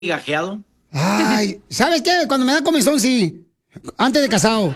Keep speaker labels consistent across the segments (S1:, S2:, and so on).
S1: migajeado?
S2: Ay, ¿sabes qué? Cuando me da comezón, sí. Antes de casado.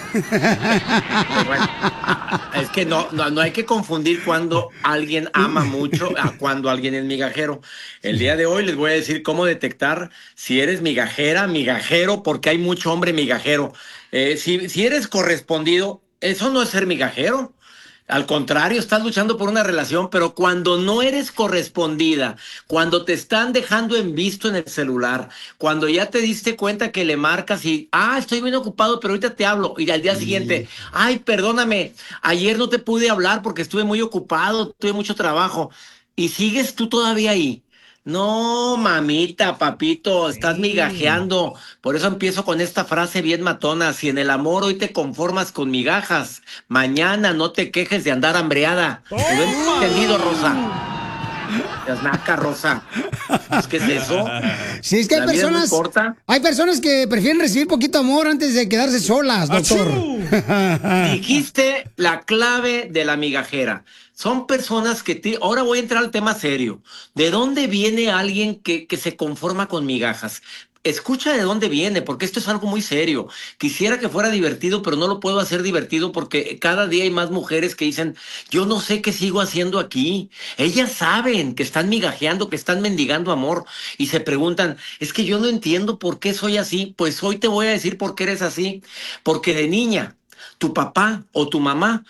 S1: Bueno, es que no hay que confundir cuando alguien ama mucho a cuando alguien es migajero. El día de hoy les voy a decir cómo detectar si eres migajera, migajero, porque hay mucho hombre migajero. Si eres correspondido, eso no es ser migajero. Al contrario, estás luchando por una relación, pero cuando no eres correspondida, cuando te están dejando en visto en el celular, cuando ya te diste cuenta que le marcas y, estoy bien ocupado, pero ahorita te hablo, y al día siguiente, ay, perdóname, ayer no te pude hablar porque estuve muy ocupado, tuve mucho trabajo, y sigues tú todavía ahí. No, mamita, papito, estás
S3: Sí.
S1: migajeando. Por eso empiezo con esta frase bien matona. Si en el amor hoy te conformas con migajas, mañana no te quejes de andar hambreada. ¿Me lo he entendido, Rosa?
S3: ¡Toma!
S1: Es naca, Rosa. Pues, ¿qué es eso?
S2: Sí, es que
S1: La vida es muy corta.
S2: hay personas que prefieren recibir poquito amor antes de quedarse solas, doctor.
S3: ¡Achú!
S1: Dijiste la clave de la migajera. Son personas ahora voy a entrar al tema serio. ¿De dónde viene alguien que se conforma con migajas? Escucha de dónde viene, porque esto es algo muy serio. Quisiera que fuera divertido, pero no lo puedo hacer divertido porque cada día hay más mujeres que dicen, yo no sé qué sigo haciendo aquí. Ellas saben que están migajeando, que están mendigando amor y se preguntan, es que yo no entiendo por qué soy así. Pues hoy te voy a decir por qué eres así. Porque de niña tu papá o tu mamá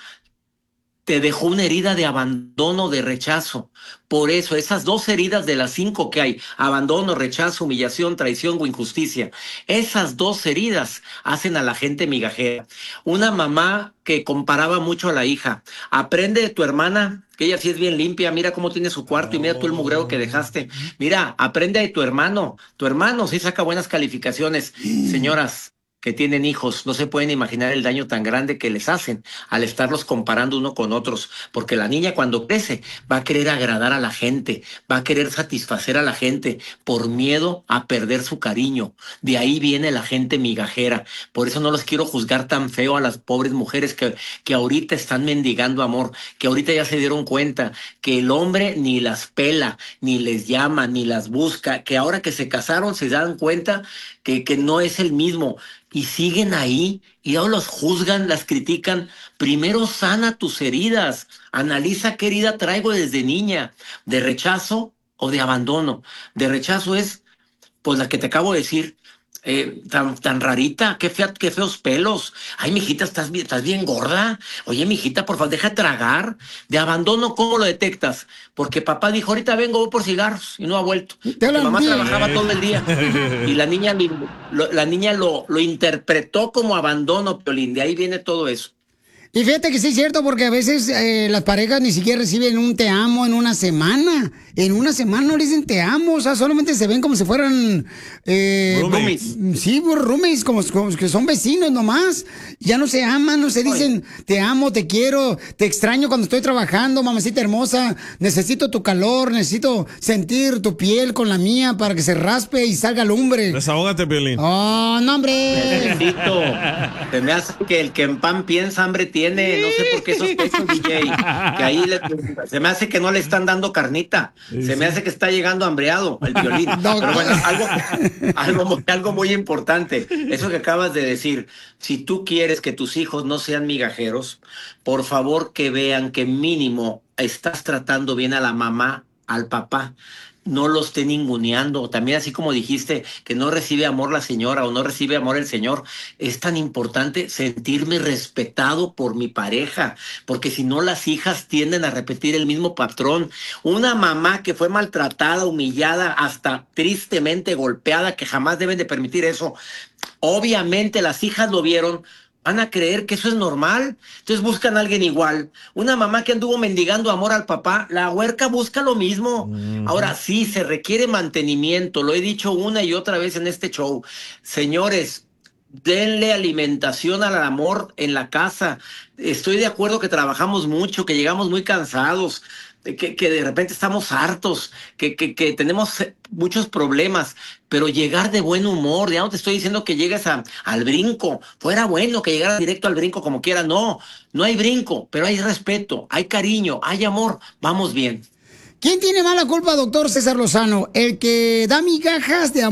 S1: te dejó una herida de abandono, de rechazo. Por eso, esas dos heridas de las cinco que hay, abandono, rechazo, humillación, traición o injusticia, esas dos heridas hacen a la gente migajera. Una mamá que comparaba mucho a la hija, aprende de tu hermana, que ella sí es bien limpia, mira cómo tiene su cuarto y mira tú el mugrero que
S3: Oh.
S1: dejaste. Mira, aprende de tu hermano sí saca buenas calificaciones. Señoras que tienen hijos, no se pueden imaginar el daño tan grande que les hacen al estarlos comparando uno con otros, porque la niña cuando crece va a querer agradar a la gente, va a querer satisfacer a la gente por miedo a perder su cariño. De ahí viene la gente migajera. Por eso no los quiero juzgar tan feo a las pobres mujeres que ahorita están mendigando amor, que ahorita ya se dieron cuenta que el hombre ni las pela, ni les llama, ni las busca, que ahora que se casaron se dan cuenta que no es el mismo y siguen ahí y ahora los juzgan, las critican. Primero sana tus heridas, analiza qué herida traigo desde niña, de rechazo o de abandono. De rechazo es, pues la que te acabo de decir, tan rarita, qué feos pelos. Ay, mijita, estás bien gorda. Oye, mijita, por favor, deja de tragar. De abandono, ¿cómo lo detectas? Porque papá dijo, ahorita vengo, voy por cigarros y no ha vuelto.
S2: Te
S1: Porque
S2: hablan
S1: mamá
S2: bien.
S1: trabajaba todo el día. Y la niña lo interpretó como abandono, Piolín. De ahí viene todo eso.
S2: Y fíjate que sí es cierto, porque a veces las parejas ni siquiera reciben un te amo en una semana. En una semana no le dicen te amo, o sea, solamente se ven como si fueran...
S3: Roommates.
S2: sí, roomies, como que son vecinos nomás. Ya no se aman, no se
S1: Oye,
S2: dicen te amo, te quiero, te extraño cuando estoy trabajando, mamacita hermosa. Necesito tu calor, necesito sentir tu piel con la mía para que se raspe y salga lumbre.
S3: Desahógate, Piolín.
S2: Oh, no, hombre.
S1: necesito. Se me hace que el que en pan piensa, hambre tiene. No sé por qué sospecho, DJ. Que ahí se me hace que no le están dando carnita.
S3: Sí,
S1: Se me
S3: sí.
S1: hace que está llegando hambreado el Piolín.
S2: No,
S1: Pero bueno, algo muy importante. Eso que acabas de decir. Si tú quieres que tus hijos no sean migajeros, por favor que vean que mínimo estás tratando bien a la mamá, al papá. No lo esté ninguneando. También así como dijiste que no recibe amor la señora o no recibe amor el señor, es tan importante sentirme respetado por mi pareja, porque si no las hijas tienden a repetir el mismo patrón. Una mamá que fue maltratada, humillada, hasta tristemente golpeada, que jamás deben de permitir eso. Obviamente las hijas lo vieron, van a creer que eso es normal, entonces buscan a alguien igual. Una mamá que anduvo mendigando amor al papá, la huerca busca lo mismo. Ahora
S3: Ujú.
S1: sí, se requiere mantenimiento, lo he dicho una y otra vez en este show. Señores, denle alimentación al amor en la casa. Estoy de acuerdo que trabajamos mucho, que llegamos muy cansados, que de repente estamos hartos, que tenemos muchos problemas, pero llegar de buen humor, ya no te estoy diciendo que llegues al brinco, fuera bueno que llegaras directo al brinco como quiera, no, no hay brinco, pero hay respeto, hay cariño, hay amor, vamos bien.
S2: ¿Quién tiene más la culpa, doctor César Lozano? ¿El que da migajas de amor